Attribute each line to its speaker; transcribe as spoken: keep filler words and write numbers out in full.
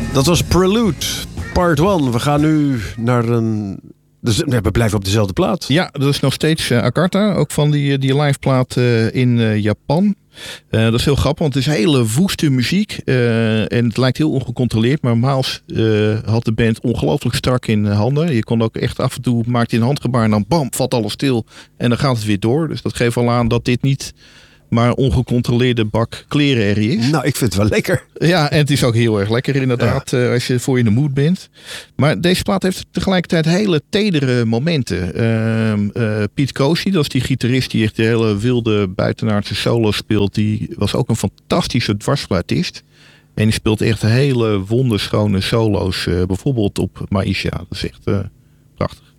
Speaker 1: Dat was Prelude, part one. We gaan nu naar een... Dus, we blijven op dezelfde plaat.
Speaker 2: Ja, dat is nog steeds uh, Akarta. Ook van die, die live plaat uh, in uh, Japan. Uh, dat is heel grappig, want het is hele woeste muziek. Uh, en het lijkt heel ongecontroleerd. Maar Miles uh, had de band ongelooflijk strak in handen. Je kon ook echt af en toe, maakte hij een handgebaar en dan bam, valt alles stil. En dan gaat het weer door. Dus dat geeft al aan dat dit niet maar ongecontroleerde bak klerenherrie is.
Speaker 1: Nou, ik vind het wel lekker.
Speaker 2: Ja, en het is ook heel erg lekker inderdaad, ja. uh, als je voor je in de mood bent. Maar deze plaat heeft tegelijkertijd hele tedere momenten. Uh, uh, Piet Kosi, dat is die gitarist die echt de hele wilde buitenaardse solo speelt. Die was ook een fantastische dwarsfluitist. En die speelt echt hele wonderschone solo's. Uh, bijvoorbeeld op Maisha. Dat is echt uh, prachtig.